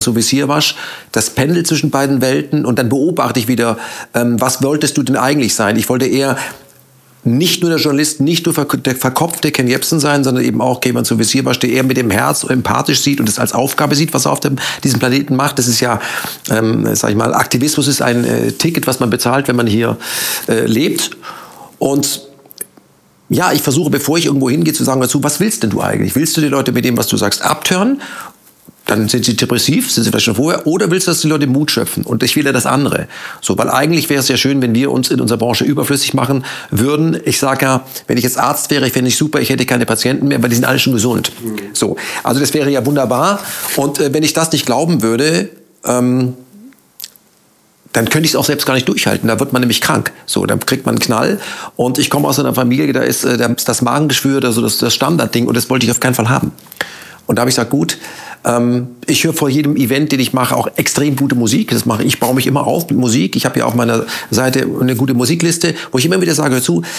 so wie Siavash, das Pendel zwischen beiden Welten und dann beobachte ich wieder, was wolltest du denn eigentlich sein? Ich wollte eher nicht nur der Journalist, nicht nur der verkopfte Ken Jebsen sein, sondern eben auch jemand so wie Siavash, der eher mit dem Herz empathisch sieht und es als Aufgabe sieht, was er auf diesem Planeten macht. Das ist ja, sag ich mal, Aktivismus ist ein Ticket, was man bezahlt, wenn man hier lebt. Und ja, ich versuche, bevor ich irgendwo hingehe, zu sagen dazu, was willst denn du eigentlich? Willst du die Leute mit dem, was du sagst, abtören? Dann sind sie depressiv, sind sie vielleicht schon vorher. Oder willst du, dass die Leute Mut schöpfen? Und ich will ja das andere. So, weil eigentlich wäre es ja schön, wenn wir uns in unserer Branche überflüssig machen würden. Ich sage ja, wenn ich jetzt Arzt wäre, ich fände ich super, ich hätte keine Patienten mehr, weil die sind alle schon gesund. So, also das wäre ja wunderbar. Und wenn ich das nicht glauben würde, dann könnte ich es auch selbst gar nicht durchhalten. Da wird man nämlich krank. So, dann kriegt man einen Knall. Und ich komme aus einer Familie, da ist das Magengeschwür, also das Standardding. Und das wollte ich auf keinen Fall haben. Und da habe ich gesagt, gut, ich höre vor jedem Event, den ich mache, auch extrem gute Musik. Ich baue mich immer auf mit Musik. Ich habe ja auf meiner Seite eine gute Musikliste, wo ich immer wieder sage, hör zu,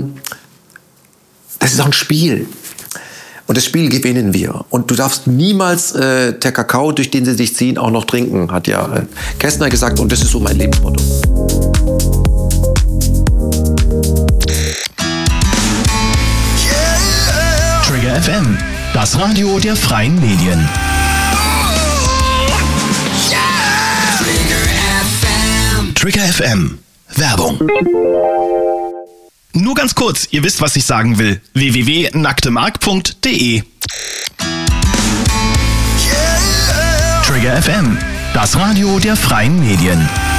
das ist auch ein Spiel. Und das Spiel gewinnen wir. Und du darfst niemals der Kakao, durch den sie dich ziehen, auch noch trinken, hat ja Kästner gesagt. Und das ist so mein Lebensmotto. Trigger FM, das Radio der freien Medien. Trigger FM, Werbung. Nur ganz kurz, ihr wisst, was ich sagen will. www.nacktemark.de Trigger FM, das Radio der freien Medien.